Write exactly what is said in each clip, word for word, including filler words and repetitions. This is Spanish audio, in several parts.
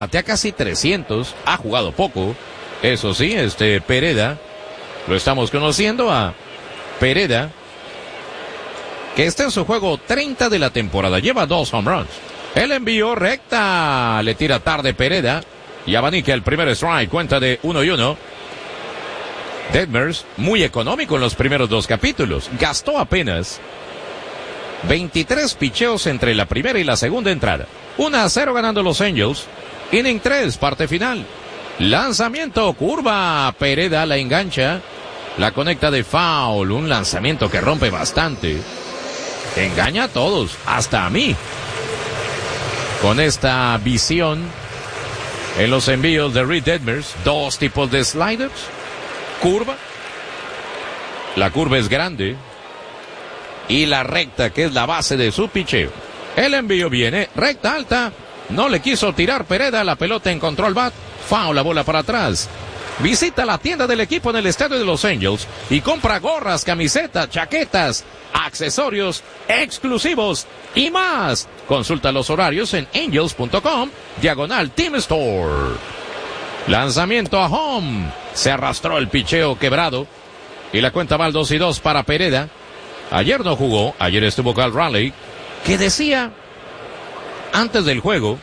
Batea casi trescientos, ha jugado poco. Eso sí, este Pereda, lo estamos conociendo a Pereda, que está en su juego treinta de la temporada, lleva dos home runs. El envío recta, le tira tarde Pereda y abanica el primer strike, cuenta de uno y uno. Detmers, muy económico en los primeros dos capítulos, gastó apenas veintitrés picheos entre la primera y la segunda entrada. uno a cero ganando los Angels. Inning tres, parte final. Lanzamiento, curva, Pereda la engancha, la conecta de foul, un lanzamiento que rompe bastante. Engaña a todos, hasta a mí. Con esta visión en los envíos de Reid Detmers, dos tipos de sliders, curva. La curva es grande y la recta, que es la base de su picheo. El envío viene, recta alta. No le quiso tirar Pereda, la pelota encontró al bat, foul, la bola para atrás. Visita la tienda del equipo en el estadio de Los Angels y compra gorras, camisetas, chaquetas, accesorios exclusivos y más. Consulta los horarios en angels punto com, diagonal Team Store. Lanzamiento a home. Se arrastró el picheo quebrado y la cuenta va al dos y dos para Pereda. Ayer no jugó, ayer estuvo Cal Raleigh, que decía antes del juego,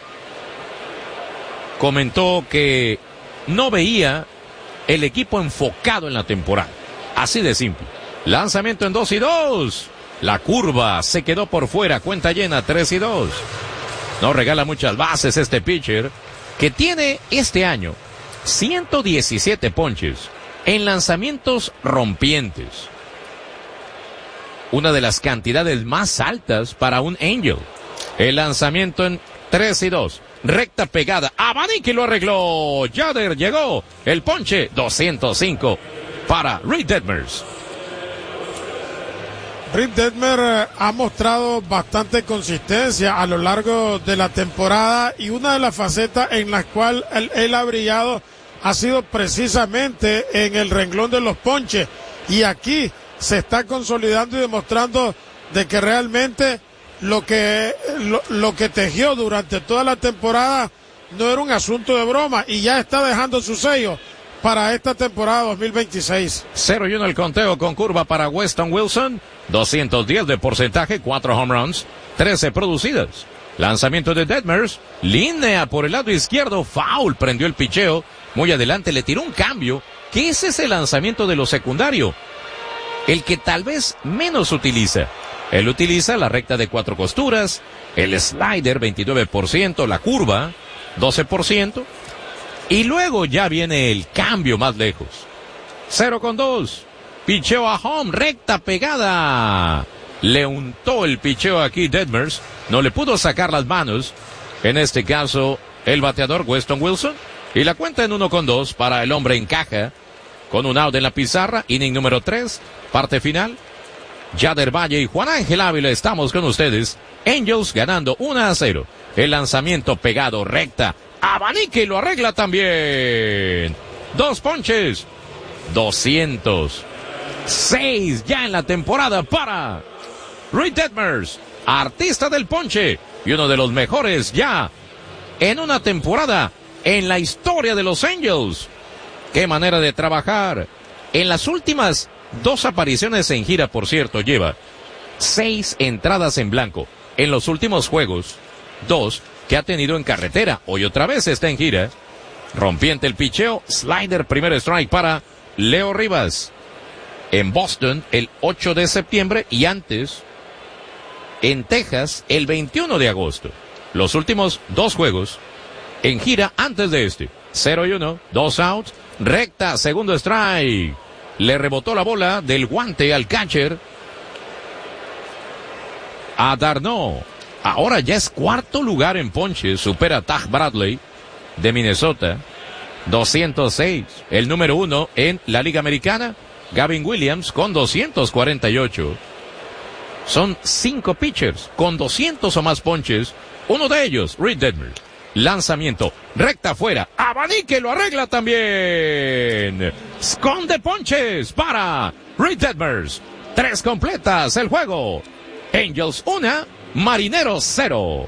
comentó que no veía el equipo enfocado en la temporada. Así de simple. Lanzamiento en dos y dos. La curva se quedó por fuera, cuenta llena, tres y dos. No regala muchas bases este pitcher, que tiene este año ciento diecisiete ponches en lanzamientos rompientes. Una de las cantidades más altas para un Angel. El lanzamiento en tres y dos. Recta pegada. Abanica y lo arregló. Yader llegó. El ponche doscientos cinco para Reid Detmers. Reid Detmers ha mostrado bastante consistencia a lo largo de la temporada y una de las facetas en las cuales él, él ha brillado ha sido precisamente en el renglón de los ponches. Y aquí se está consolidando y demostrando de que realmente lo que lo, lo que tejió durante toda la temporada no era un asunto de broma y ya está dejando su sello para esta temporada dos mil veintiséis. cero y uno el conteo con curva para Weston Wilson, doscientos diez de porcentaje, cuatro home runs, trece producidas. Lanzamiento de Detmers, línea por el lado izquierdo, foul, prendió el picheo, muy adelante le tiró un cambio, que es ese lanzamiento de lo secundario, el que tal vez menos utiliza. Él utiliza la recta de cuatro costuras, el slider veintinueve por ciento, la curva doce por ciento, y luego ya viene el cambio más lejos. cero con dos, picheo a home, recta pegada. Le untó el picheo aquí Detmers, no le pudo sacar las manos, en este caso el bateador Weston Wilson, y la cuenta en uno con dos para el hombre en caja, con un out en la pizarra, inning número tres, parte final. Yader Valle y Juan Ángel Ávila estamos con ustedes. Angels ganando uno a cero. El lanzamiento pegado, recta. Abanica y lo arregla también. Dos ponches. doscientos seis ya en la temporada para Reid Detmers, artista del ponche y uno de los mejores ya en una temporada en la historia de los Angels. Qué manera de trabajar. En las últimas dos apariciones en gira, por cierto, lleva seis entradas en blanco. En los últimos juegos, dos que ha tenido en carretera. Hoy otra vez está en gira. Rompiente el picheo, slider, primer strike para Leo Rivas. En Boston, el ocho de septiembre y antes, en Texas, el veintiuno de agosto. Los últimos dos juegos en gira antes de este. cero y uno, dos outs, recta, segundo strike. Le rebotó la bola del guante al catcher. A Darno. Ahora ya es cuarto lugar en ponches. Supera a Taj Bradley de Minnesota. doscientos seis. El número uno en la Liga Americana. Gavin Williams con doscientos cuarenta y ocho. Son cinco pitchers con doscientos o más ponches. Uno de ellos, Reid Detmers. Lanzamiento, recta afuera, abanica y lo arregla también. Esconde ponches para Reid Detmers. Tres completas el juego. Angels una, Marineros cero.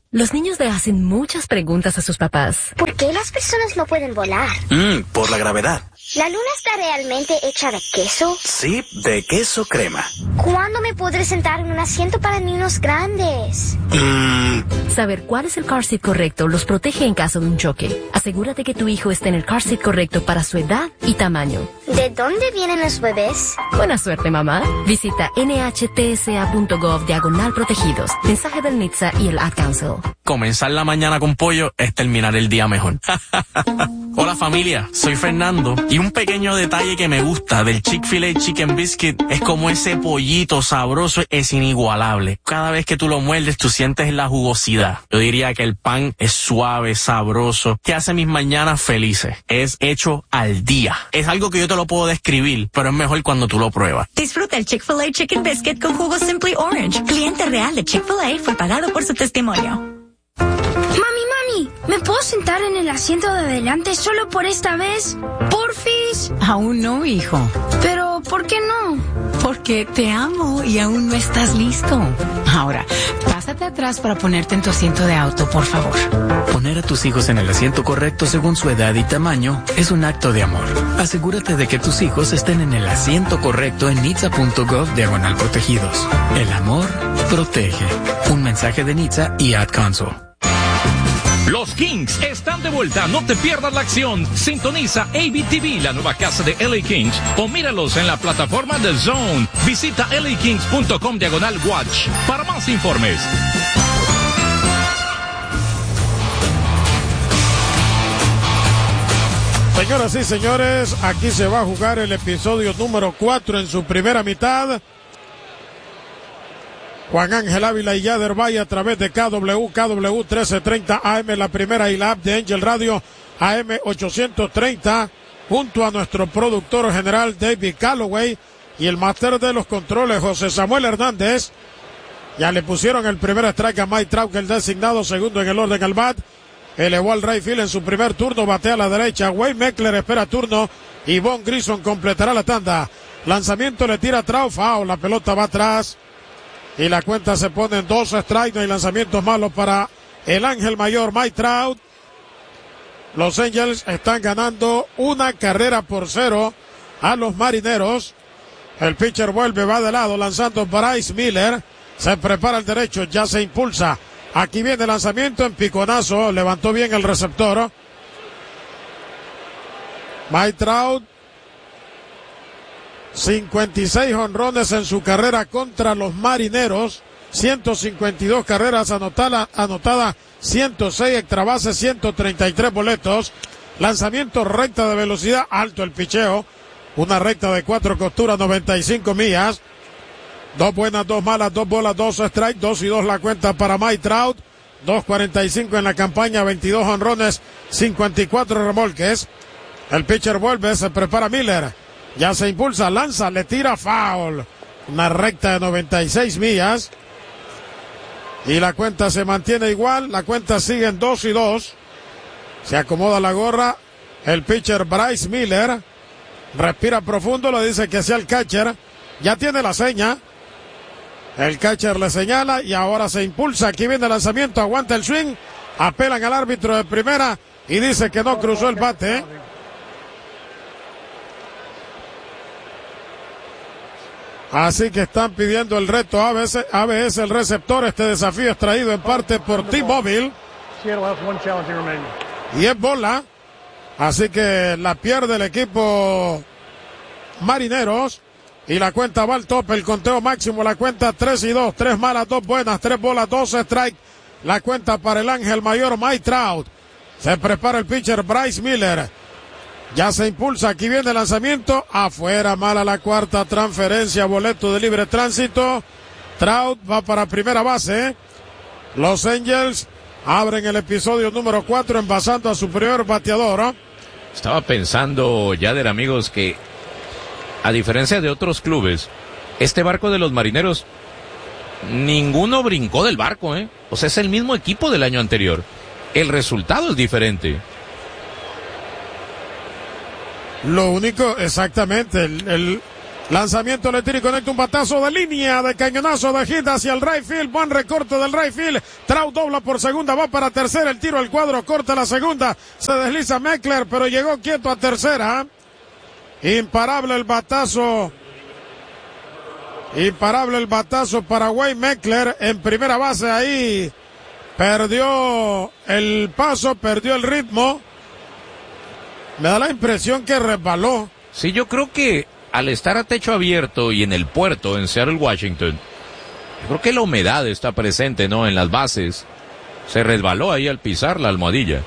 Los niños le hacen muchas preguntas a sus papás. ¿Por qué las personas no pueden volar? Mm, por la gravedad. ¿La luna está realmente hecha de queso? Sí, de queso crema. ¿Cuándo me podré sentar en un asiento para niños grandes? Mm. Saber cuál es el car seat correcto los protege en caso de un choque. Asegúrate que tu hijo esté en el car seat correcto para su edad y tamaño. ¿De dónde vienen los bebés? Buena suerte, mamá. Visita nhtsa.gov diagonal protegidos. Mensaje del N H T S A y el Ad Council. Comenzar la mañana con pollo es terminar el día mejor. Hola familia, soy Fernando y un pequeño detalle que me gusta del Chick-fil-A Chicken Biscuit es como ese pollito sabroso es inigualable. Cada vez que tú lo muerdes tú sientes la jugosidad. Yo diría que el pan es suave, sabroso, que hace mis mañanas felices. Es hecho al día. Es algo que yo te lo puedo describir, pero es mejor cuando tú lo pruebas. Disfruta el Chick-fil-A Chicken Biscuit con jugo Simply Orange. Cliente real de Chick-fil-A fue pagado por su testimonio. Mami, mami, ¿me puedo sentar en el asiento de adelante solo por esta vez? ¿Porfis? Aún no, hijo. Pero, ¿por qué no? Porque te amo y aún no estás listo. Ahora, pásate atrás para ponerte en tu asiento de auto, por favor. Poner a tus hijos en el asiento correcto según su edad y tamaño es un acto de amor. Asegúrate de que tus hijos estén en el asiento correcto en nitsa.gov diagonal protegidos. El amor protege. Un mensaje de N H T S A y Ad Council. Los Kings están de vuelta, no te pierdas la acción. Sintoniza A B T V, la nueva casa de L A Kings, o míralos en la plataforma de Zone. Visita lakings.com diagonal watch para más informes. Señoras y señores, aquí se va a jugar el episodio número cuatro en su primera mitad. Juan Ángel Ávila y Yader Valle a través de K W, K W trece treinta A M, la primera, y la app de Angel Radio A M ochocientos treinta, junto a nuestro productor general David Calloway y el máster de los controles José Samuel Hernández. Ya le pusieron el primer strike a Mike Trout, el designado segundo en el orden al bat. Elevó al right field en su primer turno, batea a la derecha. Wade Meckler espera turno y Von Grissom completará la tanda. Lanzamiento le tira a Trout, foul, la pelota va atrás. Y la cuenta se pone en dos strikes, no hay lanzamientos malos para el ángel mayor Mike Trout. Los Angels están ganando una carrera por cero a los Marineros. El pitcher vuelve, va de lado, lanzando Bryce Miller. Se prepara el derecho, ya se impulsa. Aquí viene el lanzamiento en piconazo, levantó bien el receptor. Mike Trout, cincuenta y seis jonrones en su carrera contra los Marineros, ciento cincuenta y dos carreras anotadas, anotada ciento seis extra bases, ciento treinta y tres boletos. Lanzamiento recta de velocidad, alto el picheo, una recta de cuatro costuras, noventa y cinco millas. Dos buenas, dos malas, dos bolas, dos strikes, dos y dos la cuenta para Mike Trout. dos cuarenta y cinco en la campaña, veintidós jonrones, cincuenta y cuatro remolques. El pitcher vuelve, se prepara Miller. Ya se impulsa, lanza, le tira foul. Una recta de noventa y seis millas. Y la cuenta se mantiene igual, la cuenta sigue en dos y dos. Se acomoda la gorra el pitcher Bryce Miller. Respira profundo, le dice que sea el catcher. Ya tiene la seña. El catcher le señala y ahora se impulsa. Aquí viene el lanzamiento, aguanta el swing. Apelan al árbitro de primera y dice que no cruzó el bate. Así que están pidiendo el reto A B S, A B S el receptor. Este desafío es traído en parte por T-Mobile. Y es bola. Así que la pierde el equipo Marineros. Y la cuenta va al tope, el conteo máximo, la cuenta tres y dos, tres malas, dos buenas, tres bolas, dos strike. La cuenta para el ángel mayor Mike Trout. Se prepara el pitcher Bryce Miller. Ya se impulsa, aquí viene el lanzamiento, afuera, mala la cuarta, transferencia, boleto de libre tránsito. Trout va para primera base. Los Angels abren el episodio número cuatro envasando a su primer bateador. Estaba pensando, Yader, amigos, que a diferencia de otros clubes, este barco de los Marineros, ninguno brincó del barco, ¿eh? O sea, es el mismo equipo del año anterior. El resultado es diferente. Lo único, exactamente, el, el, Lanzamiento, le tira y conecta un batazo de línea, de cañonazo de hit hacia el right field. Buen recorte del right field. Trout dobla por segunda, va para tercera. El tiro al cuadro, corta la segunda. Se desliza Meckler, pero llegó quieto a tercera. Imparable el batazo. Imparable el batazo para Wade Meckler en primera base. Ahí perdió el paso, perdió el ritmo. Me da la impresión que resbaló. Sí, yo creo que al estar a techo abierto y en el puerto en Seattle, Washington, yo creo que la humedad está presente, ¿no? En las bases. Se resbaló ahí al pisar la almohadilla.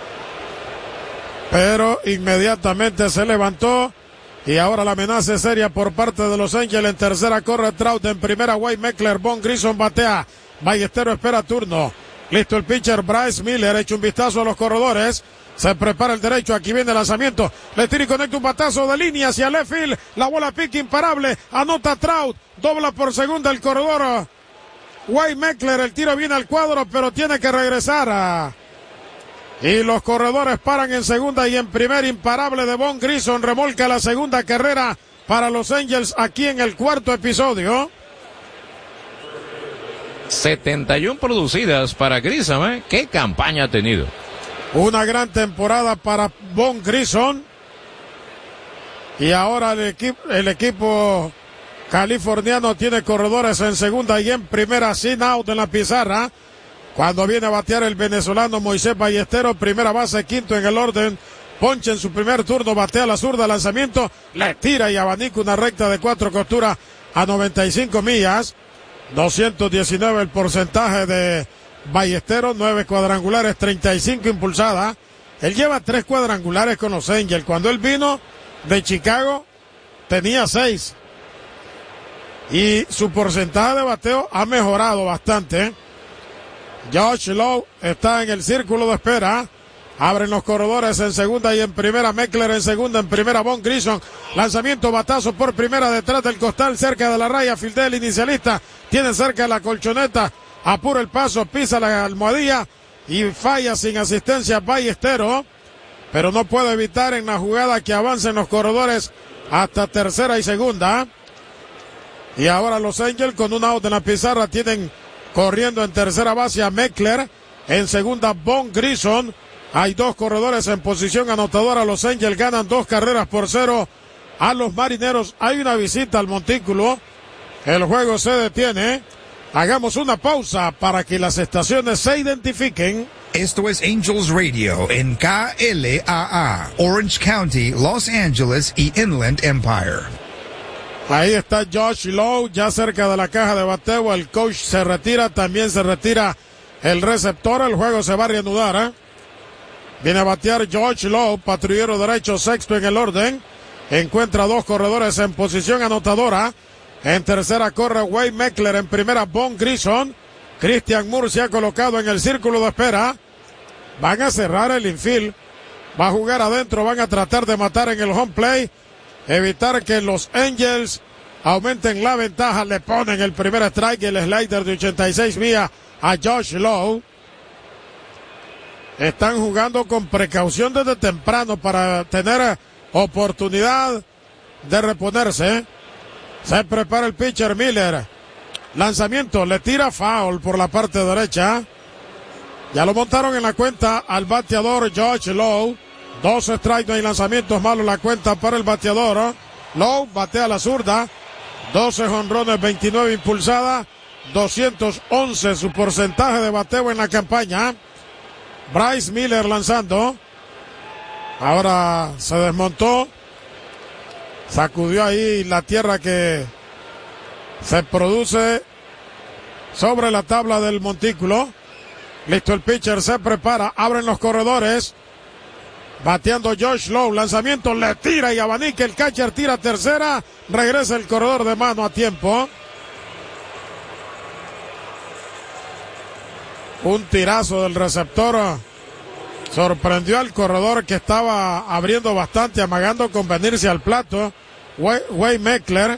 Pero inmediatamente se levantó y ahora la amenaza es seria por parte de Los Ángeles. En tercera corre Trout, en primera Wade Meckler. Von Grison batea. Ballesteros espera turno. Listo el pitcher Bryce Miller, echa un vistazo a los corredores. Se prepara el derecho, aquí viene el lanzamiento. Le tira y conecta un batazo de línea hacia left field. La bola pica imparable. Anota Trout. Dobla por segunda el corredor Wade Meckler. El tiro viene al cuadro, pero tiene que regresar. A... Y los corredores paran en segunda y en primer. Imparable de Von Grison. Remolca la segunda carrera para los Angels aquí en el cuarto episodio. setenta y uno producidas para Grison, ¿eh? ¿Qué campaña ha tenido? Una gran temporada para Von Grison. Y ahora el equipo, el equipo californiano tiene corredores en segunda y en primera, sin out en la pizarra. Cuando viene a batear el venezolano Moisés Ballesteros, primera base, quinto en el orden. Ponche en su primer turno, batea la zurda, lanzamiento, le tira y abanica una recta de cuatro costuras a noventa y cinco millas. doscientos diecinueve el porcentaje de Ballesteros, nueve cuadrangulares, treinta y cinco impulsadas. Él lleva tres cuadrangulares con los Angels. Cuando él vino de Chicago, tenía seis. Y su porcentaje de bateo ha mejorado bastante. Josh Lowe está en el círculo de espera. Abren los corredores en segunda y en primera. Meckler en segunda, en primera Von Grison. Lanzamiento, batazo por primera detrás del costal, cerca de la raya. Fildea el inicialista. Tiene cerca la colchoneta. Apura el paso, pisa la almohadilla y falla sin asistencia Ballesteros. Pero no puede evitar en la jugada que avancen los corredores hasta tercera y segunda. Y ahora los Angels con un out en la pizarra tienen corriendo en tercera base a Meckler. En segunda Von Grison. Hay dos corredores en posición anotadora. Los Angels ganan dos carreras por cero a los Marineros. Hay una visita al montículo. El juego se detiene. Hagamos una pausa para que las estaciones se identifiquen. Esto es Angels Radio en K L A A, Orange County, Los Angeles y Inland Empire. Ahí está Josh Lowe, ya cerca de la caja de bateo. El coach se retira, también se retira el receptor. El juego se va a reanudar, ¿eh? Viene a batear Josh Lowe, patrullero derecho, sexto en el orden. Encuentra dos corredores en posición anotadora. En tercera corre Wade Meckler, en primera Von Grison. Christian Moore se ha colocado en el círculo de espera. Van a cerrar el infield. Va a jugar adentro, van a tratar de matar en el home play. Evitar que los Angels aumenten la ventaja. Le ponen el primer strike y el slider de ochenta y seis millas a Josh Lowe. Están jugando con precaución desde temprano para tener oportunidad de reponerse. Se prepara el pitcher Miller. Lanzamiento, le tira foul por la parte derecha. Ya lo montaron en la cuenta al bateador Josh Lowe. Dos strikes, no hay lanzamientos malos, la cuenta para el bateador. Lowe batea la zurda. doce jonrones, veintinueve impulsadas. doscientos once su porcentaje de bateo en la campaña. Bryce Miller lanzando. Ahora se desmontó. Sacudió ahí la tierra que se produce sobre la tabla del montículo. Listo el pitcher, se prepara, abren los corredores. Bateando Josh Lowe, lanzamiento, le tira y abanica, el catcher tira tercera, regresa el corredor de mano a tiempo. Un tirazo del receptor sorprendió al corredor que estaba abriendo bastante, amagando con venirse al plato. Wade Meckler.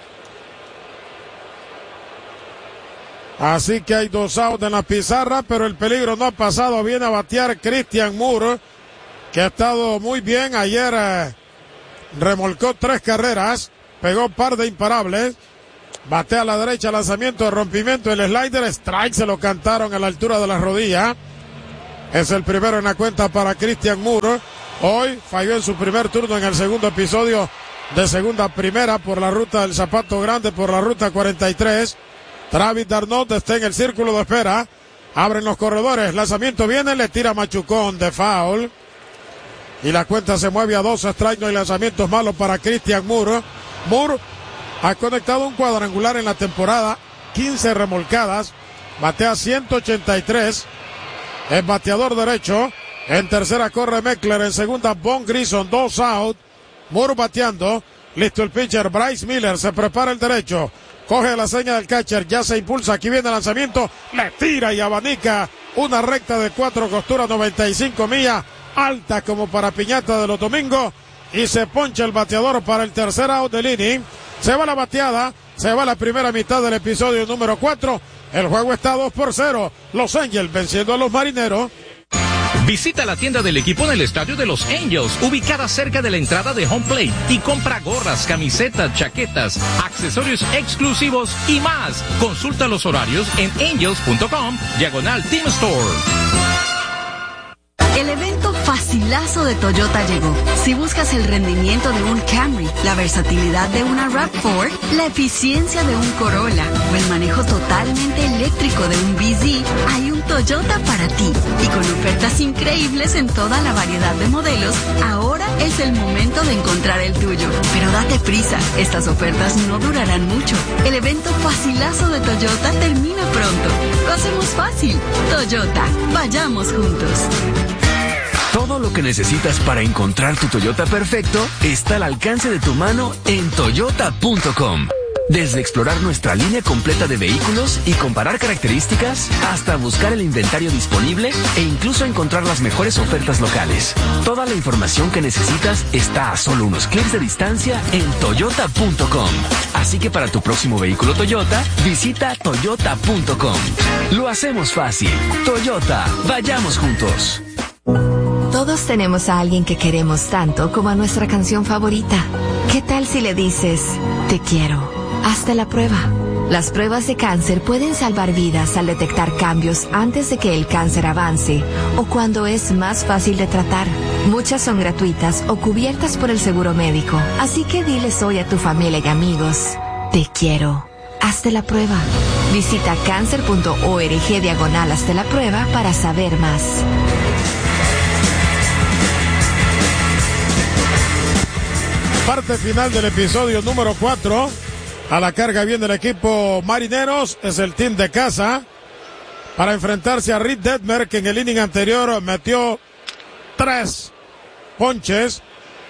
Así que hay dos outs en la pizarra, pero el peligro no ha pasado. Viene a batear Christian Moore, que ha estado muy bien. Ayer eh, remolcó tres carreras. pegó par de imparables. Batea a la derecha, lanzamiento de rompimiento, el slider, strike, se lo cantaron a la altura de la rodilla. Es el primero en la cuenta para Christian Moore. Hoy falló en su primer turno en el segundo episodio de segunda a primera por la ruta del zapato grande, por la ruta cuarenta y tres. Travis d'Arnaud está en el círculo de espera. Abren los corredores, lanzamiento viene, le tira machucón de foul. Y la cuenta se mueve a dos strikes, no hay lanzamientos malos para Christian Moore. Moore ha conectado un cuadrangular en la temporada, quince remolcadas, batea ciento ochenta y tres, es bateador derecho. En tercera corre Meckler, en segunda Von Grison, dos out. Moore bateando, listo el pitcher Bryce Miller, se prepara el derecho, coge la seña del catcher, ya se impulsa, aquí viene el lanzamiento, le tira y abanica una recta de cuatro costuras, noventa y cinco millas, alta como para piñata de los domingos, y se poncha el bateador para el tercer out del inning. Se va la bateada, se va la primera mitad del episodio número cuatro. El juego está dos por cero. Los Angels venciendo a los Marineros. Visita la tienda del equipo en el estadio de los Angels, ubicada cerca de la entrada de Home Plate, y compra gorras, camisetas, chaquetas, accesorios exclusivos y más. Consulta los horarios en angels punto com, diagonal Team Store. El evento facilazo de Toyota llegó. Si buscas el rendimiento de un Camry, la versatilidad de una RAV cuatro, la eficiencia de un Corolla o el manejo totalmente eléctrico de un B Z, hay un Toyota para ti. Y con ofertas increíbles en toda la variedad de modelos, ahora es el momento de encontrar el tuyo. Pero date prisa, estas ofertas no durarán mucho. El evento facilazo de Toyota termina pronto. Lo hacemos fácil. Toyota, vayamos juntos. Todo lo que necesitas para encontrar tu Toyota perfecto está al alcance de tu mano en toyota punto com. Desde explorar nuestra línea completa de vehículos y comparar características, hasta buscar el inventario disponible e incluso encontrar las mejores ofertas locales. Toda la información que necesitas está a solo unos clics de distancia en toyota punto com. Así que para tu próximo vehículo Toyota, visita toyota punto com. Lo hacemos fácil. Toyota, vayamos juntos. Todos tenemos a alguien que queremos tanto como a nuestra canción favorita. ¿Qué tal si le dices, te quiero? Hazte la prueba. Las pruebas de cáncer pueden salvar vidas al detectar cambios antes de que el cáncer avance o cuando es más fácil de tratar. Muchas son gratuitas o cubiertas por el seguro médico. Así que diles hoy a tu familia y amigos, te quiero. Hazte la prueba. Visita cáncer punto org diagonal hazte la prueba para saber más. Parte final del episodio número cuatro. A la carga viene el equipo Marineros. Es el team de casa para enfrentarse a Reed Detmer, que en el inning anterior metió tres ponches.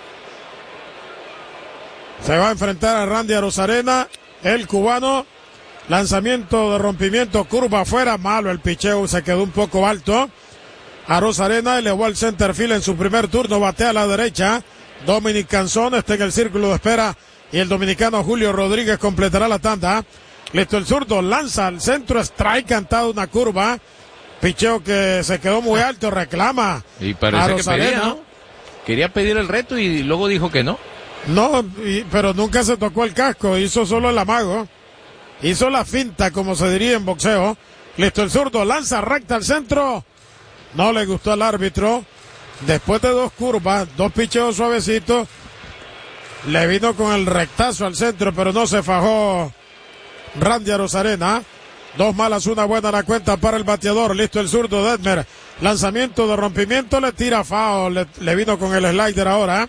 Se va a enfrentar a Randy Arozarena, el cubano. Lanzamiento de rompimiento, curva afuera, malo el picheo, se quedó un poco alto. Arozarena elevó al center field en su primer turno, batea a la derecha. Dominic Canzón está en el círculo de espera y el dominicano Julio Rodríguez completará la tanda. Listo el zurdo, lanza al centro, strike, cantado una curva. Picheo que se quedó muy alto, reclama. Y parece que pedía, ¿no? Quería pedir el reto y luego dijo que no. No, y, pero nunca se tocó el casco, hizo solo el amago. Hizo la finta, como se diría en boxeo. Listo el zurdo, lanza recta al centro. No le gustó al árbitro. Después de dos curvas, dos picheos suavecitos, le vino con el rectazo al centro, pero no se fajó Randy Arozarena. Dos malas, una buena la cuenta para el bateador. Listo el zurdo Detmer. Lanzamiento de rompimiento, le tira foul, le, le vino con el slider ahora.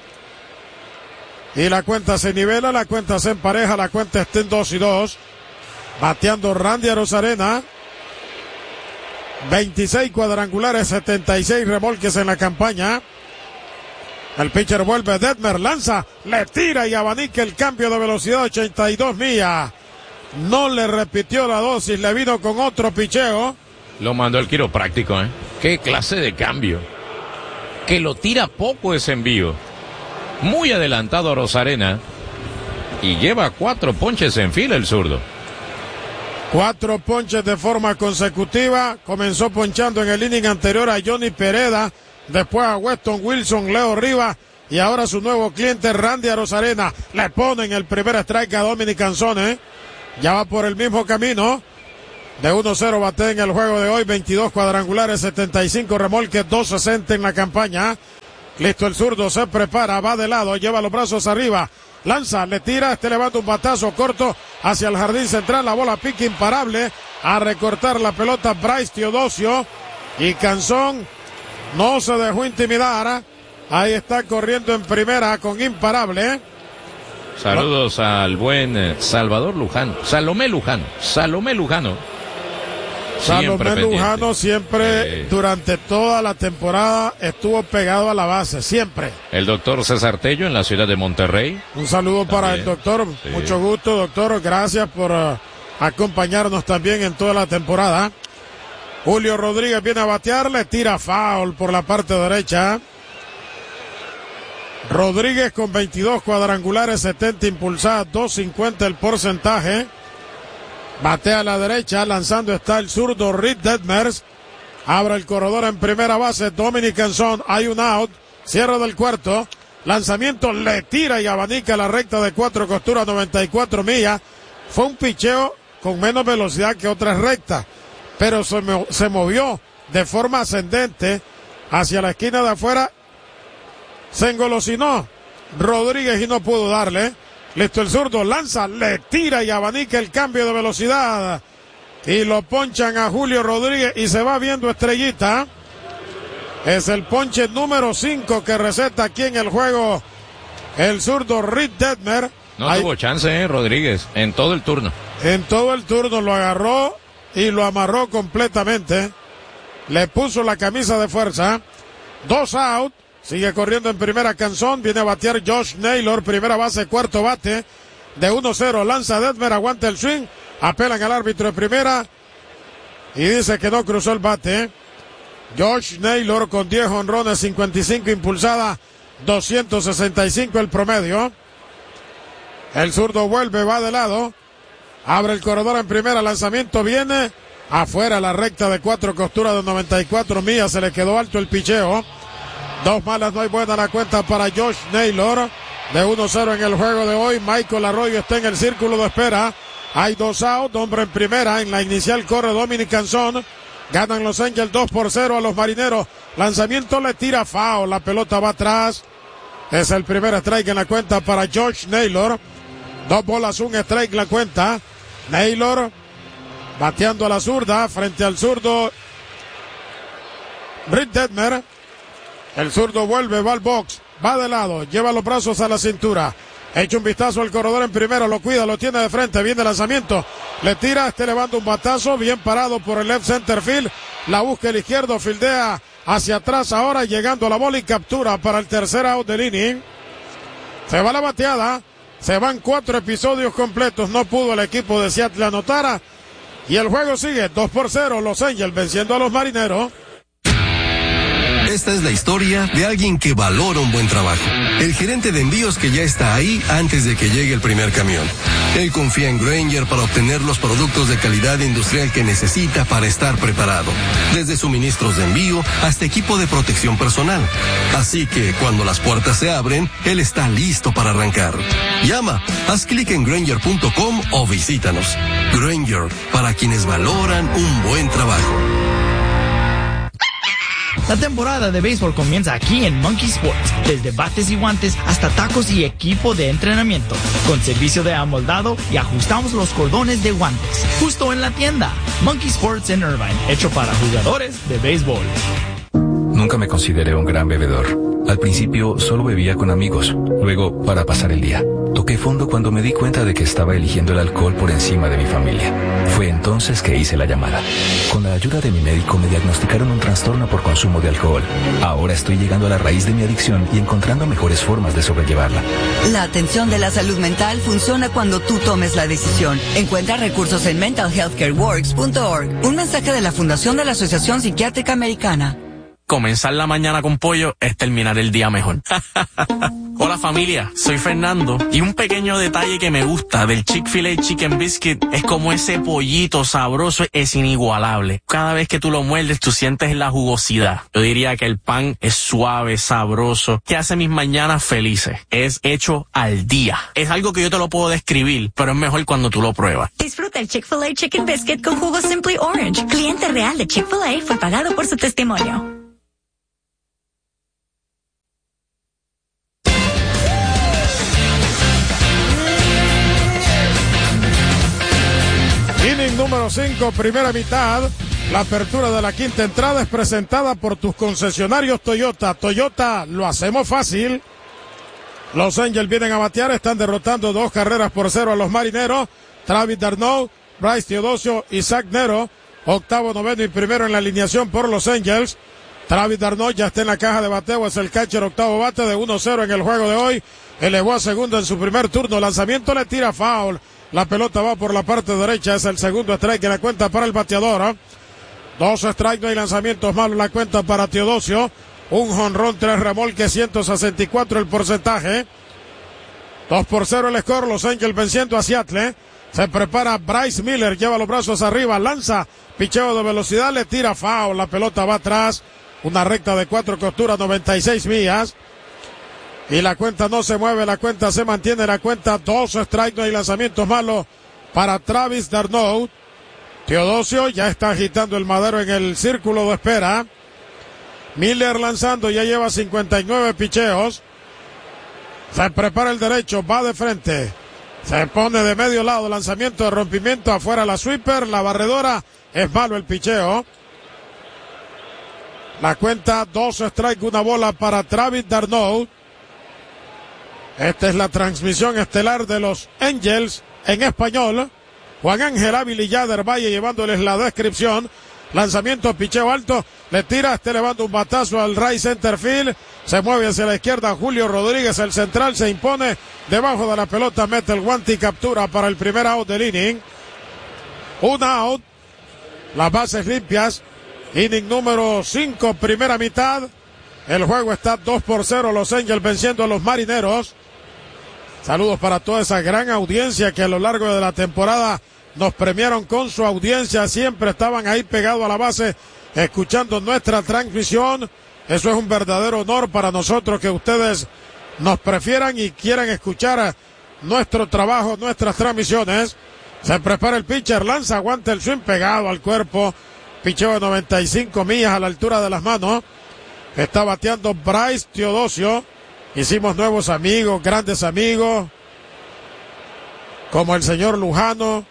Y la cuenta se nivela, la cuenta se empareja, la cuenta está en dos y dos. Bateando Randy Arozarena. veintiséis cuadrangulares, setenta y seis remolques en la campaña. El pitcher vuelve, Detmer lanza, le tira y abanica el cambio de velocidad, ochenta y dos millas. No le repitió la dosis, le vino con otro picheo. Lo mandó el quiropráctico, ¿eh? Qué clase de cambio. Que lo tira poco ese envío. Muy adelantado a Arozarena. Y lleva cuatro ponches en fila el zurdo. Cuatro ponches de forma consecutiva. Comenzó ponchando en el inning anterior a Johnny Pereda, después a Weston Wilson, Leo Rivas y ahora su nuevo cliente Randy Arozarena. Le ponen el primer strike a Dominic Canzone. Ya va por el mismo camino. De uno cero bate en el juego de hoy. veintidós cuadrangulares, setenta y cinco remolques, doscientos sesenta en la campaña. Listo el zurdo, se prepara, va de lado, lleva los brazos arriba. Lanza, le tira, este levanta un batazo corto hacia el jardín central. La bola pica imparable. A recortar la pelota Bryce Teodosio. Y Canzón no se dejó intimidar. Ahí está corriendo en primera con imparable. Saludos al buen Salvador Lujano. Salomé Lujano. Salomé Lujano. Salomé Lujano siempre, eh, durante toda la temporada, estuvo pegado a la base, siempre. El doctor César Tello en la ciudad de Monterrey. Un saludo también para el doctor. Sí. Mucho gusto, doctor. Gracias por uh, acompañarnos también en toda la temporada. Julio Rodríguez viene a batear, le tira foul por la parte derecha. Rodríguez con veintidós cuadrangulares, setenta impulsadas, dos cincuenta el porcentaje. Batea a la derecha, lanzando está el zurdo Reed Detmers. Abre el corredor en primera base, Dominic Canzón. Hay un out, cierre del cuarto. Lanzamiento, le tira y abanica la recta de cuatro costuras, noventa y cuatro millas. Fue un picheo con menos velocidad que otras rectas, pero se, mo- se movió de forma ascendente hacia la esquina de afuera. Se engolosinó Rodríguez y no pudo darle. Listo el zurdo, lanza, le tira y abanica el cambio de velocidad. Y lo ponchan a Julio Rodríguez y se va viendo estrellita. Es el ponche número cinco que receta aquí en el juego el zurdo Reed Detmer. No Ahí, tuvo chance, eh, Rodríguez, en todo el turno. En todo el turno lo agarró y lo amarró completamente. Le puso la camisa de fuerza. Dos out. Sigue corriendo en primera Canzón. Viene a batear Josh Naylor. Primera base, cuarto bate. De uno cero. Lanza Detmer. Aguanta el swing. Apelan al árbitro de primera. Y dice que no cruzó el bate. Josh Naylor con diez jonrones, cincuenta y cinco impulsadas, doscientos sesenta y cinco el promedio. El zurdo vuelve, va de lado. Abre el corredor en primera. Lanzamiento viene. Afuera la recta de cuatro costuras de noventa y cuatro millas. Se le quedó alto el picheo. Dos malas, no hay buena la cuenta para Josh Naylor. De uno cero en el juego de hoy. Michael Arroyo está en el círculo de espera. Hay dos out, hombre en primera. En la inicial corre Dominic Canzón. Ganan los Angels dos por cero a los Marineros. Lanzamiento, le tira foul. La pelota va atrás. Es el primer strike en la cuenta para Josh Naylor. Dos bolas, un strike en la cuenta. Naylor bateando a la zurda frente al zurdo Reed Detmer. El zurdo vuelve, va al box, va de lado, lleva los brazos a la cintura. Echa un vistazo al corredor en primera, lo cuida, lo tiene de frente, viene el lanzamiento. Le tira, este levanta un batazo, bien parado por el left center field. La busca el izquierdo, fildea hacia atrás ahora, llegando a la bola y captura para el tercer out del inning. Se va la bateada, se van cuatro episodios completos, no pudo el equipo de Seattle anotar. Y el juego sigue, dos por cero, Los Angels venciendo a los Marineros. Esta es la historia de alguien que valora un buen trabajo. El gerente de envíos que ya está ahí antes de que llegue el primer camión. Él confía en Grainger para obtener los productos de calidad industrial que necesita para estar preparado. Desde suministros de envío hasta equipo de protección personal. Así que cuando las puertas se abren, él está listo para arrancar. Llama, haz clic en Grainger punto com o visítanos. Grainger, para quienes valoran un buen trabajo. La temporada de béisbol comienza aquí en Monkey Sports, desde bates y guantes hasta tacos y equipo de entrenamiento, con servicio de amoldado y ajustamos los cordones de guantes, justo en la tienda. Monkey Sports en Irvine, hecho para jugadores de béisbol. Nunca me consideré un gran bebedor. Al principio solo bebía con amigos, luego para pasar el día. Toqué fondo cuando me di cuenta de que estaba eligiendo el alcohol por encima de mi familia. Fue entonces que hice la llamada. Con la ayuda de mi médico me diagnosticaron un trastorno por consumo de alcohol. Ahora estoy llegando a la raíz de mi adicción y encontrando mejores formas de sobrellevarla. La atención de la salud mental funciona cuando tú tomes la decisión. Encuentra recursos en mental health care works punto org. Un mensaje de la Fundación de la Asociación Psiquiátrica Americana. comenzar la mañana con pollo es terminar el día mejor. Hola familia, soy Fernando y un pequeño detalle que me gusta del Chick-fil-A Chicken Biscuit es como ese pollito sabroso es inigualable. Cada vez que tú lo muerdes tú sientes la jugosidad. Yo diría que el pan es suave, sabroso, que hace mis mañanas felices. Es hecho al día. Es algo que yo te lo puedo describir, pero es mejor cuando tú lo pruebas. Disfruta el Chick-fil-A Chicken Biscuit con jugo Simply Orange. Cliente real de Chick-fil-A fue pagado por su testimonio. Inning número cinco, primera mitad. La apertura de la quinta entrada es presentada por tus concesionarios Toyota. Toyota, lo hacemos fácil. Los Angels vienen a batear, están derrotando dos carreras por cero a los Marineros. Travis d'Arnaud, Bryce Teodosio y Zach Nero, octavo, noveno y primero en la alineación por los Angels. Travis d'Arnaud ya está en la caja de bateo, es el catcher, octavo bate de uno cero en el juego de hoy. Elevó a segundo en su primer turno, lanzamiento, le tira foul. La pelota va por la parte derecha, es el segundo strike en la cuenta para el bateador. Dos strikes, no hay lanzamientos malos, la cuenta para Teodosio. Un jonrón, tres remolques, ciento sesenta y cuatro el porcentaje. Dos por cero el score, los Angels venciendo a Seattle. Se prepara Bryce Miller, lleva los brazos arriba, lanza, picheo de velocidad, le tira foul. La pelota va atrás, una recta de cuatro costuras, noventa y seis millas. Y la cuenta no se mueve, la cuenta se mantiene, la cuenta dos strikes, no hay lanzamientos malos para Travis d'Arnaud. Teodosio ya está agitando el madero en el círculo de espera. Miller lanzando, ya lleva cincuenta y nueve picheos. Se prepara el derecho, va de frente. Se pone de medio lado, lanzamiento de rompimiento, afuera la sweeper, la barredora, es malo el picheo. La cuenta dos strikes, una bola para Travis d'Arnaud. Esta es la transmisión estelar de los Angels en español. Juan Ángel Ávila y Yader Valle llevándoles la descripción. Lanzamiento, picheo alto, le tira, está elevando un batazo al right center field. Se mueve hacia la izquierda Julio Rodríguez, el central se impone debajo de la pelota, mete el guante y captura para el primer out del inning. Un out, las bases limpias. Inning número cinco, primera mitad. El juego está dos por cero, los Angels venciendo a los Marineros. Saludos para toda esa gran audiencia que a lo largo de la temporada nos premiaron con su audiencia. Siempre estaban ahí pegados a la base escuchando nuestra transmisión. Eso es un verdadero honor para nosotros que ustedes nos prefieran y quieran escuchar nuestro trabajo, nuestras transmisiones. Se prepara el pitcher, lanza, aguanta el swing pegado al cuerpo. Picheo de noventa y cinco millas a la altura de las manos. Está bateando Bryce Teodosio. Hicimos nuevos amigos, grandes amigos, como el señor Lujano,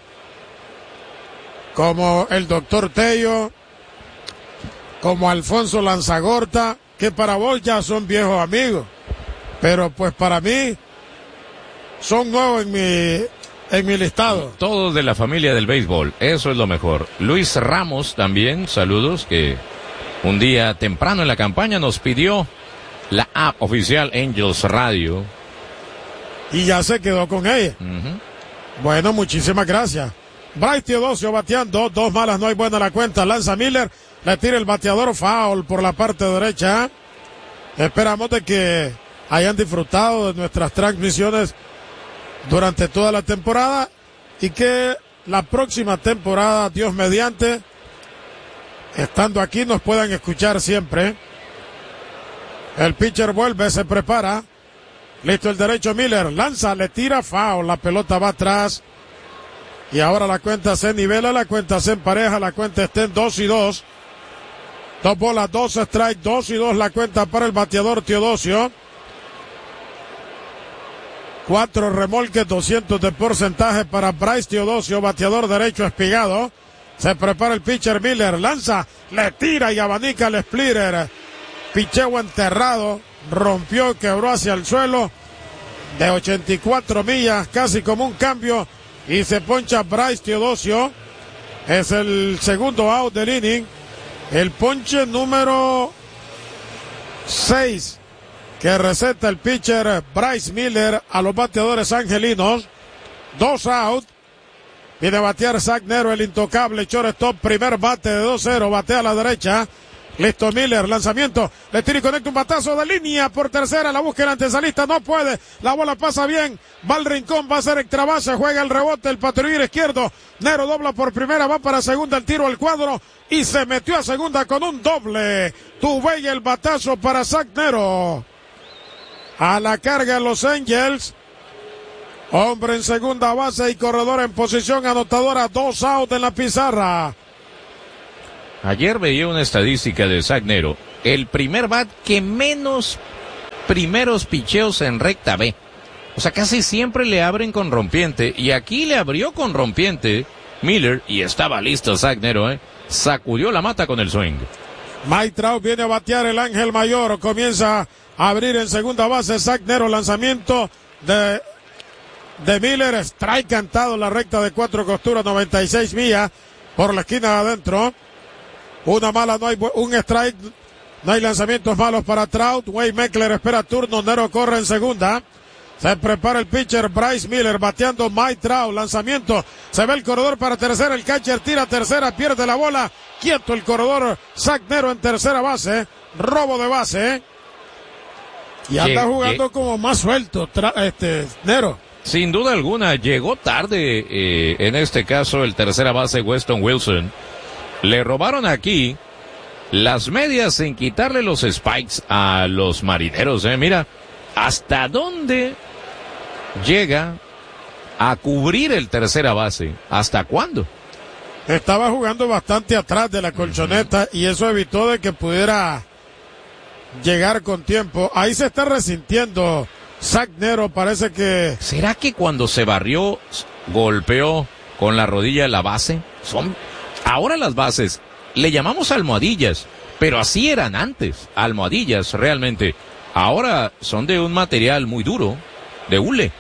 como el doctor Tello, como Alfonso Lanzagorta, que para vos ya son viejos amigos, pero pues para mí son nuevos en mi, en mi listado. Todos de la familia del béisbol, eso es lo mejor. Luis Ramos también, saludos, que un día temprano en la campaña nos pidió la app oficial Angels Radio. Y ya se quedó con ella. Uh-huh. Bueno, muchísimas gracias. Bryce Teodosio bateando, dos malas, no hay buena la cuenta. Lanza Miller, le tira el bateador, foul por la parte derecha. Esperamos de que hayan disfrutado de nuestras transmisiones durante toda la temporada y que la próxima temporada, Dios mediante, estando aquí, nos puedan escuchar siempre. El pitcher vuelve, se prepara. Listo el derecho, Miller. Lanza, le tira, foul. La pelota va atrás. Y ahora la cuenta se nivela, la cuenta se empareja, la cuenta está en dos y dos. Dos bolas, dos strikes, dos y dos la cuenta para el bateador Teodosio. Cuatro remolques, doscientos de porcentaje para Bryce Teodosio, bateador derecho espigado. Se prepara el pitcher Miller. Lanza, le tira y abanica el splitter. Picheo enterrado, rompió, quebró hacia el suelo de ochenta y cuatro millas, casi como un cambio, y se poncha Bryce Teodosio. Es el segundo out del inning, el ponche número seis que receta el pitcher Bryce Miller a los bateadores angelinos. Dos out, viene a batear Zach Nero, el intocable shortstop, primer bate de dos cero, batea a la derecha. Listo Miller, lanzamiento, le tira y conecta un batazo de línea por tercera, la búsqueda antesalista, no puede, la bola pasa bien, va al rincón, va a ser extra base, juega el rebote, el patrullero izquierdo, Nero dobla por primera, va para segunda, el tiro al cuadro y se metió a segunda con un doble. Tuve y el batazo para Zach Nero. A la carga Los Angels. Hombre en segunda base y corredor en posición anotadora, dos out en la pizarra. Ayer veía una estadística de Zach Nero, el primer bat que menos primeros picheos en recta B. O sea, casi siempre le abren con rompiente, y aquí le abrió con rompiente Miller, y estaba listo Zach Nero, ¿eh? Sacudió la mata con el swing. Mike Trout viene a batear el Ángel Mayor, comienza a abrir en segunda base Zach Nero, lanzamiento de, de Miller, strike cantado en la recta de cuatro costuras, noventa y seis millas, por la esquina de adentro. Una mala, no hay un strike, no hay lanzamientos malos para Trout. Wade Meckler espera turno, Nero corre en segunda. Se prepara el pitcher Bryce Miller, bateando Mike Trout, lanzamiento, se ve el corredor para tercera, el catcher tira tercera, pierde la bola, quieto el corredor, Zach Nero en tercera base, robo de base, y anda jugando como más suelto, este, Nero. Sin duda alguna, llegó tarde, eh, en este caso el tercera base Weston Wilson. Le robaron aquí las medias sin quitarle los spikes a los marineros, eh. Mira, hasta dónde llega a cubrir el tercera base. ¿Hasta cuándo? Estaba jugando bastante atrás de la colchoneta y eso evitó de que pudiera llegar con tiempo. Ahí se está resintiendo Zach Nero, parece que... ¿Será que cuando se barrió, golpeó con la rodilla la base? Son... Ahora las bases, le llamamos almohadillas, pero así eran antes, almohadillas realmente. Ahora son de un material muy duro, de hule.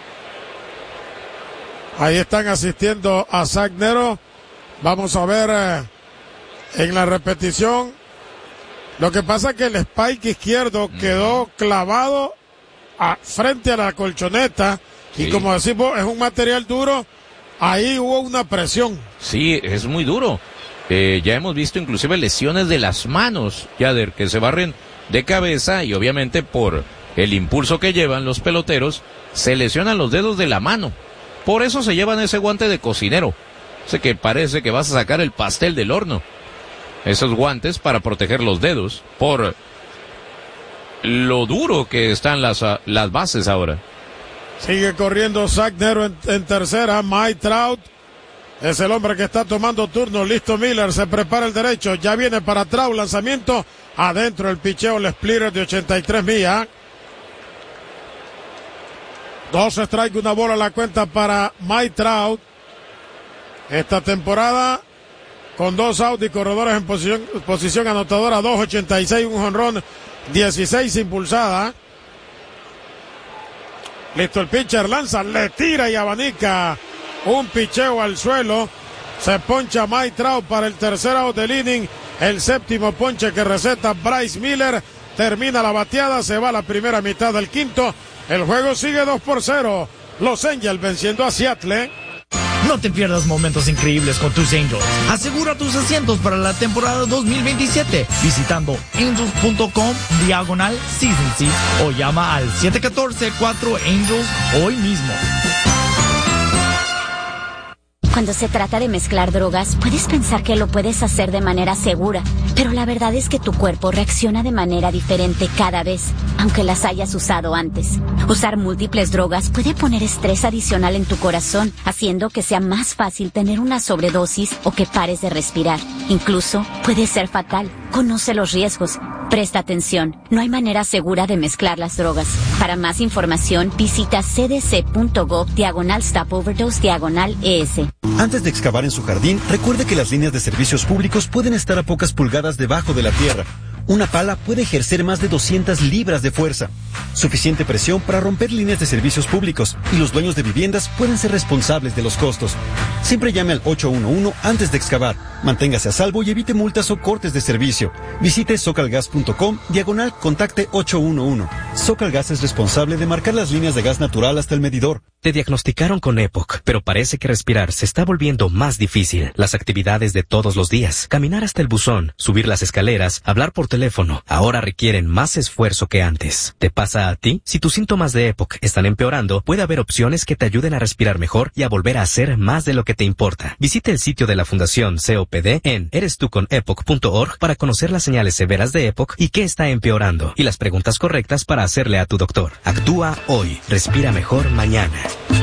Ahí están asistiendo a Zach Nero. Vamos a ver eh, en la repetición. Lo que pasa es que el spike izquierdo mm. quedó clavado a, frente a la colchoneta. Sí. Y como decimos, es un material duro. Ahí hubo una presión. Sí, es muy duro. Eh, ya hemos visto inclusive lesiones de las manos, Yader, que se barren de cabeza y obviamente por el impulso que llevan los peloteros, se lesionan los dedos de la mano. Por eso se llevan ese guante de cocinero. Sé que parece que vas a sacar el pastel del horno. Esos guantes para proteger los dedos por lo duro que están las, las bases ahora. Sigue corriendo Zach Nero en, en tercera. Mike Trout es el hombre que está tomando turno. Listo Miller, se prepara el derecho. Ya viene para Trout, lanzamiento adentro, el picheo, el splitter de ochenta y tres millas. Dos strikes, una bola a la cuenta para Mike Trout. Esta temporada con dos outs y corredores en posición, posición anotadora, dos ochenta y seis, un jonrón, dieciséis impulsadas. Listo el pitcher, lanza, le tira y abanica. Un picheo al suelo. Se poncha Mike Trout para el tercer out del inning. El séptimo ponche que receta Bryce Miller. Termina la bateada, se va a la primera mitad del quinto. El juego sigue dos por cero. Los Angels venciendo a Seattle. No te pierdas momentos increíbles con tus Angels. Asegura tus asientos para la temporada dos mil veintisiete visitando angels.com diagonal season seats o llama al siete uno cuatro cuatro Angels hoy mismo. Cuando se trata de mezclar drogas, puedes pensar que lo puedes hacer de manera segura, pero la verdad es que tu cuerpo reacciona de manera diferente cada vez, aunque las hayas usado antes. Usar múltiples drogas puede poner estrés adicional en tu corazón, haciendo que sea más fácil tener una sobredosis o que pares de respirar. Incluso puede ser fatal. Conoce los riesgos. Presta atención. No hay manera segura de mezclar las drogas. Para más información, visita cdc.gov diagonal stop overdose diagonal ES. Antes de excavar en su jardín, recuerde que las líneas de servicios públicos pueden estar a pocas pulgadas debajo de la tierra. Una pala puede ejercer más de doscientas libras de fuerza. Suficiente presión para romper líneas de servicios públicos y los dueños de viviendas pueden ser responsables de los costos. Siempre llame al ocho uno uno antes de excavar. Manténgase a salvo y evite multas o cortes de servicio. Visite socalgas.com diagonal contacte ocho uno uno. Socalgas es responsable de marcar las líneas de gas natural hasta el medidor. Te diagnosticaron con EPOC, pero parece que respirar se está volviendo más difícil. Las actividades de todos los días, caminar hasta el buzón, subir las escaleras, hablar por teléfono, ahora requieren más esfuerzo que antes. ¿Te pasa a ti? Si tus síntomas de EPOC están empeorando, puede haber opciones que te ayuden a respirar mejor y a volver a hacer más de lo que te importa. Visita el sitio de la Fundación C O P D en eres tú con epoc punto org para conocer las señales severas de EPOC y qué está empeorando, y las preguntas correctas para hacerle a tu doctor. Actúa hoy, respira mejor mañana.